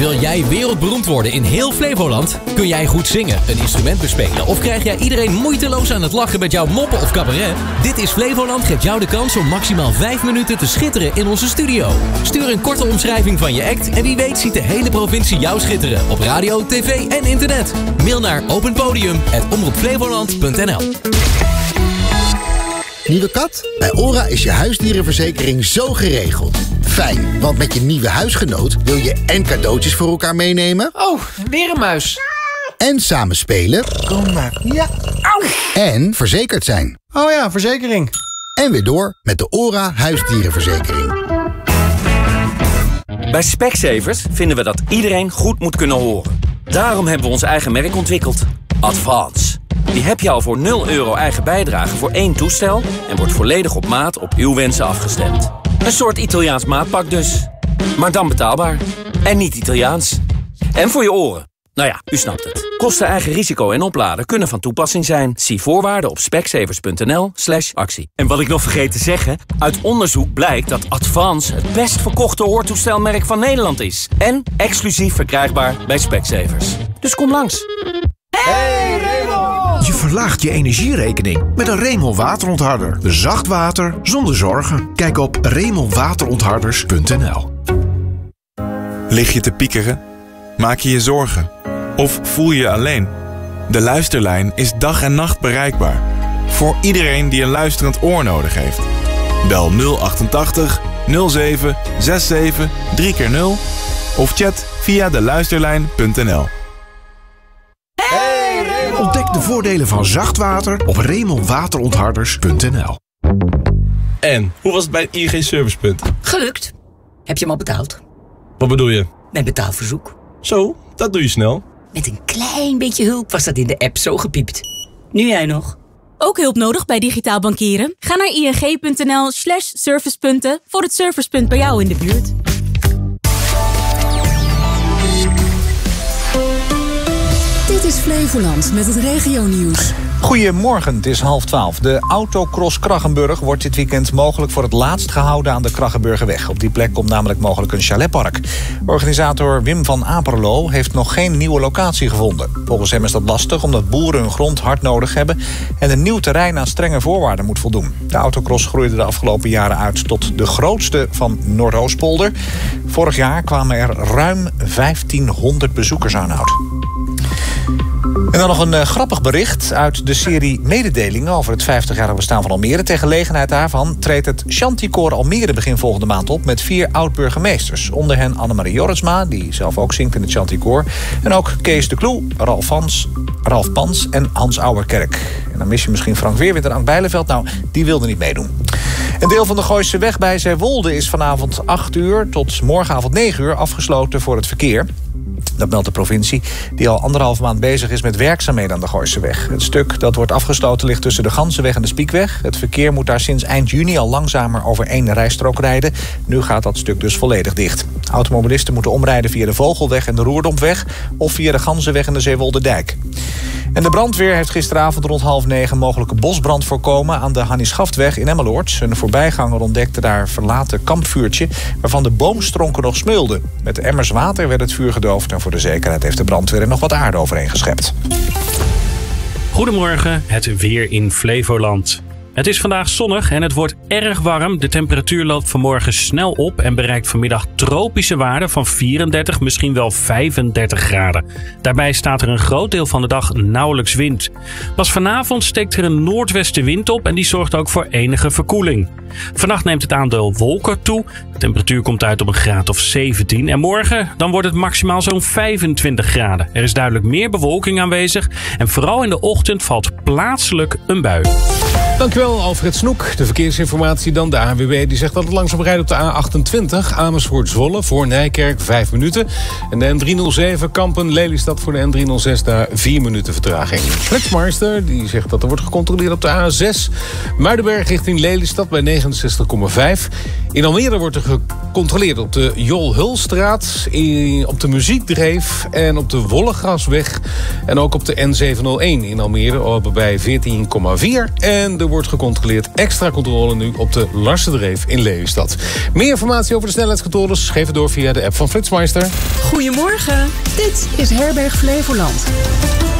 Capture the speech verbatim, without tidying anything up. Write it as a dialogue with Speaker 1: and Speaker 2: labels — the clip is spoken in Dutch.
Speaker 1: Wil jij wereldberoemd worden in heel Flevoland? Kun jij goed zingen, een instrument bespelen of krijg jij iedereen moeiteloos aan het lachen met jouw moppen of cabaret? Dit is Flevoland geeft jou de kans om maximaal vijf minuten te schitteren in onze studio. Stuur een korte omschrijving van je act en wie weet ziet de hele provincie jou schitteren op radio, tv en internet. Mail naar openpodium apenstaartje omroep flevoland punt n l.
Speaker 2: Nieuwe kat? Bij OHRA is je huisdierenverzekering zo geregeld. Fijn, want met je nieuwe huisgenoot wil je en cadeautjes voor elkaar meenemen.
Speaker 3: Oh, weer een muis.
Speaker 2: En samen spelen.
Speaker 3: Kom maar. Ja. Au.
Speaker 2: En verzekerd zijn.
Speaker 3: Oh ja, verzekering.
Speaker 2: En weer door met de OHRA huisdierenverzekering.
Speaker 4: Bij Specsavers vinden we dat iedereen goed moet kunnen horen. Daarom hebben we ons eigen merk ontwikkeld. Advance. Die heb je al voor nul euro eigen bijdrage voor één toestel en wordt volledig op maat op uw wensen afgestemd. Een soort Italiaans maatpak dus. Maar dan betaalbaar. En niet Italiaans. En voor je oren. Nou ja, u snapt het. Kosten, eigen risico en opladen kunnen van toepassing zijn. Zie voorwaarden op specsavers punt n l slash actie. En wat ik nog vergeet te zeggen, uit onderzoek blijkt dat Advance het best verkochte hoortoestelmerk van Nederland is. En exclusief verkrijgbaar bij Specsavers. Dus kom langs.
Speaker 5: Hey Raymond! Je verlaagt je energierekening met een Raymond waterontharder. Zacht water zonder zorgen. Kijk op raymond waterontharders punt n l.
Speaker 6: Lig je te piekeren? Maak je je zorgen? Of voel je je alleen? De Luisterlijn is dag en nacht bereikbaar. Voor iedereen die een luisterend oor nodig heeft. Bel nul achtentachtig nul zeven zevenenzestig drie keer nul of chat via de luisterlijn punt n l.
Speaker 5: Ontdek de voordelen van zacht water op raymond waterontharders punt n l.
Speaker 7: En, hoe was het bij I N G Servicepunt?
Speaker 8: Gelukt. Heb je hem al betaald?
Speaker 7: Wat bedoel je?
Speaker 8: Mijn betaalverzoek.
Speaker 7: Zo, dat doe je snel.
Speaker 8: Met een klein beetje hulp was dat in de app zo gepiept. Nu jij nog.
Speaker 9: Ook hulp nodig bij digitaal bankieren? Ga naar ing punt n l slash servicepunten voor het servicepunt bij jou in de buurt.
Speaker 10: Dit is Flevoland met het regionieuws.
Speaker 11: Goedemorgen, het is half twaalf. De Autocross Kraggenburg wordt dit weekend mogelijk voor het laatst gehouden aan de Kraggenburgerweg. Op die plek komt namelijk mogelijk een chaletpark. Organisator Wim van Aperlo heeft nog geen nieuwe locatie gevonden. Volgens hem is dat lastig omdat boeren hun grond hard nodig hebben en een nieuw terrein aan strenge voorwaarden moet voldoen. De Autocross groeide de afgelopen jaren uit tot de grootste van Noordoostpolder. Vorig jaar kwamen er ruim vijftienhonderd bezoekers aan hout. En dan nog een uh, grappig bericht uit de serie Mededelingen over het vijftigjarig bestaan van Almere. Ter gelegenheid daarvan treedt het Chanticoor Almere begin volgende maand op met vier oud-burgemeesters. Onder hen Annemarie Jorritsma, die zelf ook zingt in het Chanticoor. En ook Kees de Kloe, Ralf, Vans, Ralf Pans en Hans Ouwerkerk. En dan mis je misschien Frank Weerwind en Ank Bijleveld. Nou, die wilden niet meedoen. Een deel van de Gooise weg bij Zeewolde is vanavond acht uur tot morgenavond negen uur afgesloten voor het verkeer. Dat meldt de provincie, die al anderhalve maand bezig is met werkzaamheden aan de Gooiseweg. Het stuk dat wordt afgesloten ligt tussen de Ganzenweg en de Spiekweg. Het verkeer moet daar sinds eind juni al langzamer over één rijstrook rijden. Nu gaat dat stuk dus volledig dicht. Automobilisten moeten omrijden via de Vogelweg en de Roerdompweg of via de Ganzenweg en de Zeewolderdijk. En de brandweer heeft gisteravond rond half negen mogelijke bosbrand voorkomen aan de Hannie Schaftweg in Emmeloord. Een voorbijganger ontdekte daar een verlaten kampvuurtje waarvan de boomstronken nog smeulden. Met emmers water werd het vuur gedoofd en voor de zekerheid heeft de brandweer er nog wat aarde overheen geschept.
Speaker 12: Goedemorgen, het weer in Flevoland. Het is vandaag zonnig en het wordt erg warm. De temperatuur loopt vanmorgen snel op en bereikt vanmiddag tropische waarden van vierendertig, misschien wel vijfendertig graden. Daarbij staat er een groot deel van de dag nauwelijks wind. Pas vanavond steekt er een noordwestenwind op en die zorgt ook voor enige verkoeling. Vannacht neemt het aandeel wolken toe. De temperatuur komt uit op een graad of zeventien. En morgen dan wordt het maximaal zo'n vijfentwintig graden. Er is duidelijk meer bewolking aanwezig. En vooral in de ochtend valt plaatselijk een bui.
Speaker 13: Dankjewel Alfred Snoek. De verkeersinformatie dan. De A N W B die zegt dat het langzaam rijdt op de A achtentwintig. Amersfoort-Zwolle voor Nijkerk vijf minuten. En de N driehonderdzeven Kampen-Lelystad voor de N driehonderdzes daar vier minuten vertraging. Flexmeister die zegt dat er wordt gecontroleerd op de A zes. Muidenberg richting Lelystad bij negenenzestig komma vijf. In Almere wordt er gecontroleerd op de Jol Hulstraat, op de Muziekdreef en op de Wollegrasweg. En ook op de N zevenhonderdéén in Almere bij veertien komma vier. En er wordt gecontroleerd extra controle nu op de Larsendreef in Lelystad. Meer informatie over de snelheidscontroles geef het door via de app van Flitsmeister.
Speaker 10: Goedemorgen, dit is Herberg Flevoland.